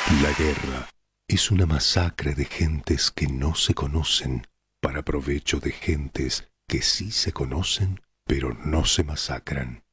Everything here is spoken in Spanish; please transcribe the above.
La guerra es una masacre de gentes que no se conocen para provecho de gentes que sí se conocen, pero no se masacran.